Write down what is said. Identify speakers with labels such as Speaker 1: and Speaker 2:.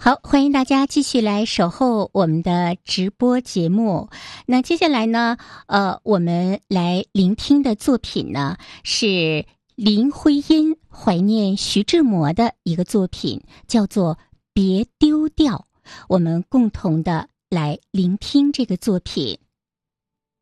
Speaker 1: 好，欢迎大家继续来守候我们的直播节目。那接下来呢，我们来聆听的作品呢是林徽因怀念徐志摩的一个作品，叫做《别丢掉》。我们共同的来聆听这个作品。